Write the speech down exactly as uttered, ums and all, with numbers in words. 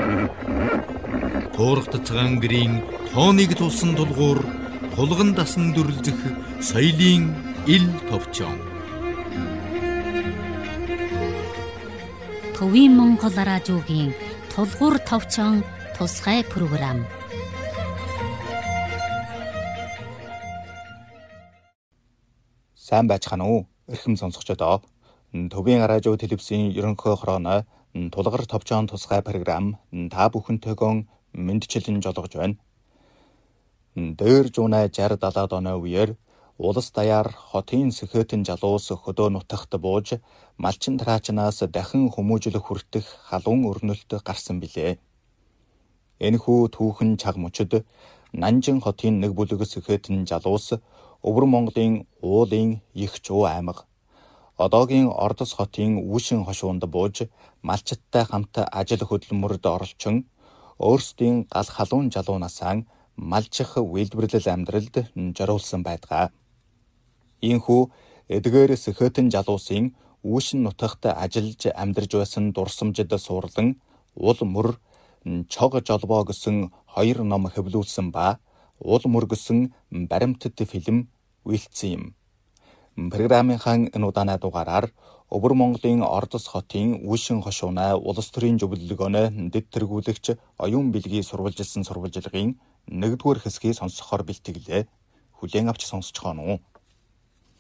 Туурах гэрийн тооныг тулсан тулгуур, тулган дасан дүрлзэх соёлын ил товчон. Төвийн Монгол радиогийн тулгуур товчон тусгай програм. Сайн байцгаана уу? Эрхэм сонсогчдоо. Төвийн радио телевизийн ерөнхий хорооны тулгар товчон тусгай програм та бүхэнтэйгөө мэндчилэн жолгож байна. Дээр жуунай шарь далаад оны үеэр улс даяар хотын сэхэтэн жалуус хөдөө нутагт бууж малчин траачнаас дахин хүмүүжлөх хүртэх халуун өрнөлт гарсан билээ. Энэхүү түүхэн чаг мөчөд Нанжин хотын нэг бүлэг сэхэтэн жалуус Өвөр Монголын уулын их чуу аймаг одоогийн Ордос хотын Үүшин хошуунд бууж малчиттай хамт ажил хөдөлмөрөд оролцсон өөрсдийн гал халуун жалуунасаа малчих үйлдвэрлэл амьдралд зориулсан байдаг. Ийхүү эдгээр сэхэтэн жалуусын Үүшин нутагт ажиллаж амьдарч байсан дурсамжид суурлан ул мөр чог жолбоо гэсэн хоёр ном хэвлүүлсэн ба ул мөр гэсэн баримтат фильм үйлдсэн юм. Програмынхаа энэ удааны дугаараар Өвөр Монголын Ордос хотын Үүшин хошуунай улс төрийн зөвлөлгөөнө дэд тэргүүлэгч оюун билгийг сурвалжилсан сурвалжилгын нэгдүгээр хэсгийг сонсохоор бэлтгэлээ. Хүлээн авч сонсцгоно уу?